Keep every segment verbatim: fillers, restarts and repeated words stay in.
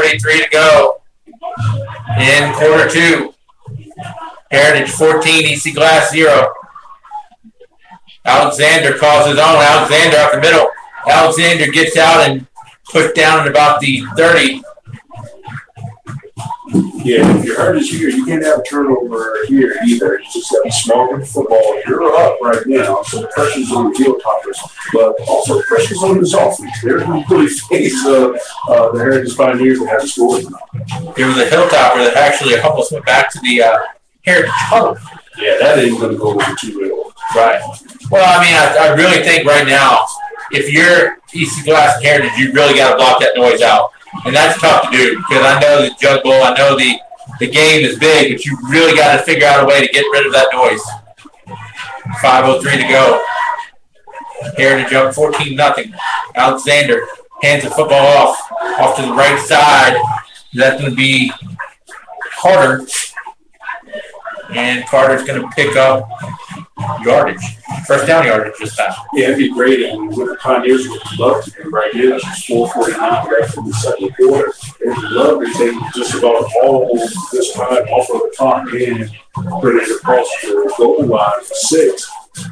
thirty-three to go in quarter two. Heritage fourteen, E C Glass zero. Alexander calls his own. Alexander up the middle. Alexander gets out and pushed down at about the thirty. Yeah, if you're Heritage here, you can't have a turnover here either. You just got to be smart with the football. You're up right now, so the pressure's on the Hilltoppers, but also the pressure's on this offense. They're going to really face uh, uh, the Heritage Pioneers that haven't scored. There was a Hilltopper that actually almost went back to the uh, Heritage huddle. Yeah, that ain't going to go over too well. Right. Well, I mean, I, I really think right now, if you're E C Glass and Heritage, you really got to block that noise out. And that's tough to do because I know the Jug Bowl, I know the, the game is big, but you really got to figure out a way to get rid of that noise. five oh three to go. Heritage up fourteen nothing. Alexander hands the football off, off to the right side. That's going to be Carter. And Carter's going to pick up yardage. First down yardage this time. Yeah, it'd be great. And with the Pioneers would love to do right here. That's four forty-nine right from the second quarter. They'd love to take just about all this time off of the top and put it across the goal line for six.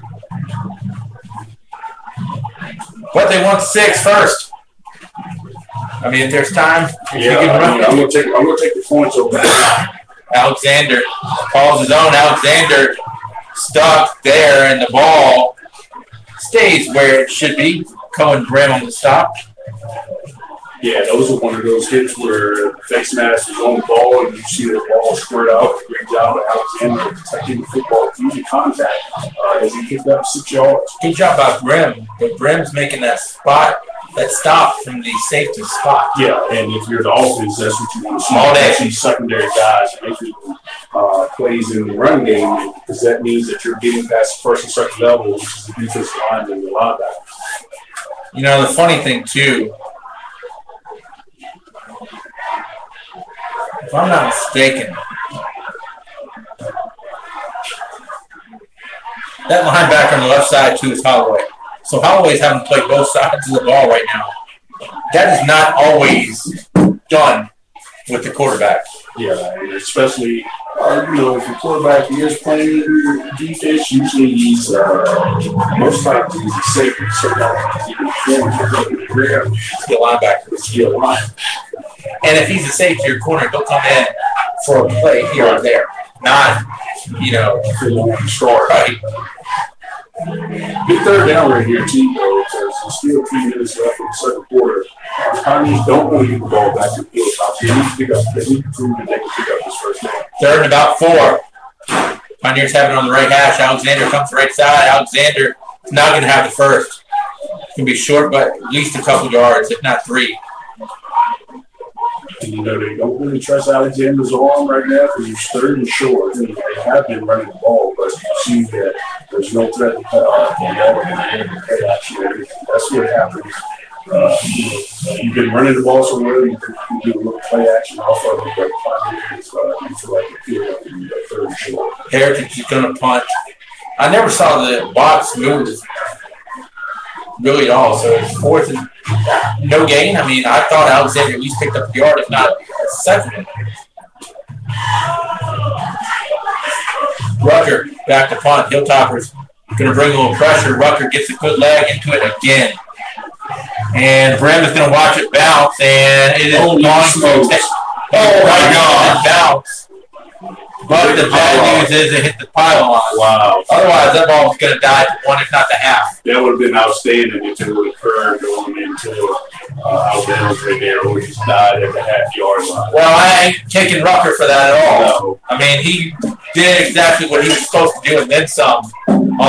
But they want six first. I mean, if there's time, if yeah, you can I mean, run. I'm going to take I'm going to take the points over there. Alexander calls his own. Alexander stuck there, and the ball stays where it should be. Cohen Brim on the stop. Yeah, those are one of those hits where the face mask is on the ball, and you see the ball squared out. Great job by Alexander protecting the football, using contact uh, as he kicked up six yards. Good job by Brim, but Brim's making that spot, that stop from the safety spot. Yeah, and if you're the offense, that's what you want to see. All day. See secondary guys making uh, plays in the run game, because that means that you're getting past the first and second level, which is the defensive line and the linebacker. You know, the funny thing, too, if I'm not mistaken, that linebacker on the left side, too, is Holloway. So Holloway's having to play both sides of the ball right now. That is not always done with the quarterback. Yeah, and especially, uh, you know, if your quarterback is playing defense, usually he's, uh, most likely he's a safety. So he's either corner or rear. The linebacker. He's still line. And if he's a safety or corner, he'll come in for a play here or there. Not, you know, start. Right. Big third down right here, too, though, because there's still three minutes left in the second quarter. The Pioneers don't want to get the ball back to the Hilltops. They need to pick up. They need to prove that they can pick up this first down. Third and about four. Pioneers have it on the right hash. Alexander comes to the right side. Alexander is not going to have the first. It's going to be short, but at least a couple yards, if not three. And, you know, they don't really trust Alexander's arm right now because he's third and short. And they have been running the ball, but you see that there's no threat to cut off on that one. Play action. That's what happens. Uh, you know, you've been running the ball so well, you can do a little play action off of it, but finally, uh, you feel like you feel like you're third and short. Heritage is going to punt. I never saw the box move really at all, so it's fourth and no gain. I mean, I thought Alexander at least picked up the yard, if not second. Rucker back to punt. Hilltoppers going to bring a little pressure. Rucker gets a good leg into it again. And Brim is going to watch it bounce, and it is Holy going smokes. to take. Oh, my God, bounce. But the bad news is it hit the pylon. Wow. Otherwise, that ball was going to die to one, if not the half. That would have been outstanding if it would have occurred going into uh, Alabama's right there, or he just died at the half yard line. Well, I ain't kicking Rucker for that at all. No. I mean, he did exactly what he was supposed to do and then some.